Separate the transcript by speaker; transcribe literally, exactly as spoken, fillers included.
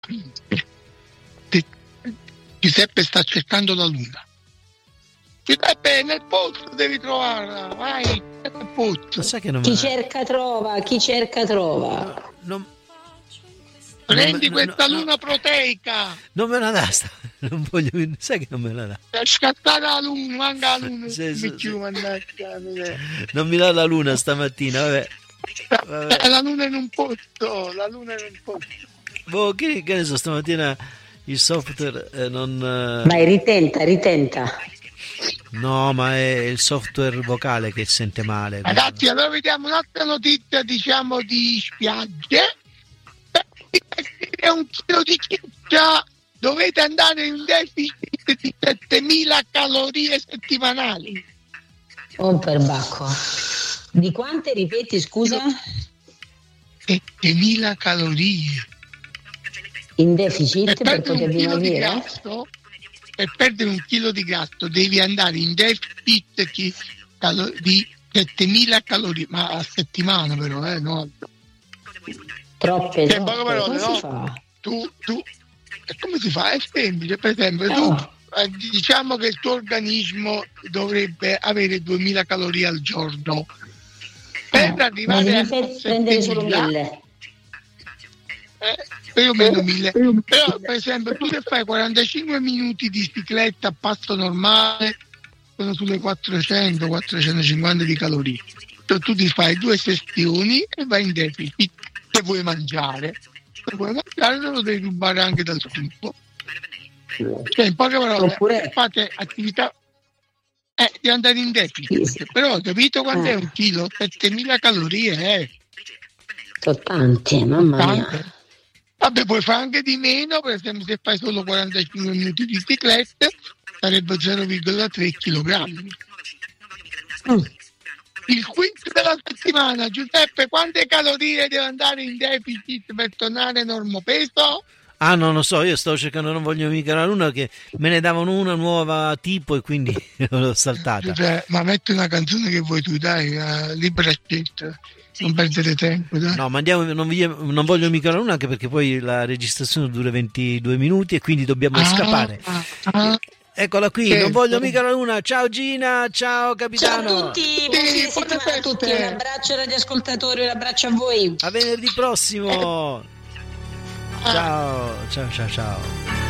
Speaker 1: Giuseppe sta cercando la luna. Giuseppe, nel pozzo devi trovarla, vai, nel pozzo.
Speaker 2: Sai che non
Speaker 3: Chi
Speaker 2: me...
Speaker 3: cerca trova, chi cerca trova.
Speaker 2: non...
Speaker 1: Prendi
Speaker 2: no,
Speaker 1: questa
Speaker 2: no,
Speaker 1: luna
Speaker 2: no.
Speaker 1: proteica.
Speaker 2: Non me la dà, sta... non voglio... sai che non me la dà.
Speaker 1: Per scattare la luna, manca la luna.
Speaker 2: Sì, sì,
Speaker 1: mi
Speaker 2: sì.
Speaker 1: mannaggia,
Speaker 2: Non mi dà la luna stamattina, vabbè. vabbè.
Speaker 1: La luna in un pozzo, la luna in un pozzo.
Speaker 2: Boh, che, che ne so, stamattina il software eh, non... Eh...
Speaker 3: Vai, ritenta, ritenta.
Speaker 2: No, ma è il software vocale che sente male.
Speaker 1: Ragazzi, allora vediamo un'altra notizia, diciamo, di spiagge. È un chilo di ciccia, dovete andare in deficit di settemila calorie settimanali.
Speaker 3: Oh, perbacco. Di quante ripeti, scusa?
Speaker 1: settemila calorie.
Speaker 3: In deficit
Speaker 1: Per
Speaker 3: per
Speaker 1: perdere
Speaker 3: poter
Speaker 1: un chilo di
Speaker 3: dimagrire?
Speaker 1: grasso, per perdere un chilo di grasso devi andare in deficit di, calo- di settemila calorie, ma a settimana però, eh, no?
Speaker 3: Troppe,
Speaker 1: Cioè,
Speaker 3: troppe.
Speaker 1: parole,
Speaker 3: Come
Speaker 1: no?
Speaker 3: si fa?
Speaker 1: Tu, tu, e come si fa? È semplice, per esempio,
Speaker 3: Oh.
Speaker 1: tu eh, diciamo che il tuo organismo dovrebbe avere duemila calorie al giorno. Per
Speaker 3: Eh,
Speaker 1: arrivare
Speaker 3: ma
Speaker 1: a
Speaker 3: devi prendere solo
Speaker 1: settemila,
Speaker 3: mille.
Speaker 1: eh, più o meno mille. Però, per esempio, tu che fai quarantacinque minuti di cicletta a passo normale, sono sulle quattrocento quattrocentocinquanta di calorie. Tu, tu ti fai due sessioni e vai in deficit. Se vuoi mangiare, se vuoi mangiare, te lo devi rubare anche dal tubo. Cioè, in poche parole,
Speaker 3: Oppure-
Speaker 1: fate attività eh, di andare in deficit.
Speaker 3: Sì.
Speaker 1: Però capito quanto
Speaker 3: Eh.
Speaker 1: è un chilo? settemila calorie, eh.
Speaker 3: Sono tanti, mamma mia.
Speaker 1: Tante. Vabbè, puoi fare anche di meno, per esempio se fai solo quarantacinque minuti di cicletta sarebbe zero virgola tre chilogrammi.
Speaker 3: Mm.
Speaker 1: Il quinto della settimana, Giuseppe, quante calorie deve andare in deficit per tornare normopeso?
Speaker 2: Ah, non lo so, io stavo cercando, non voglio mica la luna, che me ne davano una nuova tipo e quindi l'ho saltata.
Speaker 1: Giuseppe, ma metti una canzone che vuoi tu, dai, uh, libera scelta, non perdere tempo, dai.
Speaker 2: No, ma andiamo, non, voglio, non voglio mica la luna anche perché poi la registrazione dura ventidue minuti e quindi dobbiamo
Speaker 1: Ah,
Speaker 2: scappare.
Speaker 1: ah, ah.
Speaker 2: Eccola qui,
Speaker 1: Certo.
Speaker 2: non voglio mica la luna. Ciao Gina, ciao capitano.
Speaker 3: Ciao a tutti, buon fine
Speaker 1: buone
Speaker 3: settimana a tutti.
Speaker 1: feste.
Speaker 3: Un abbraccio ai radioascoltatori, un abbraccio a voi.
Speaker 2: A venerdì prossimo. Ciao, ciao, ciao, ciao.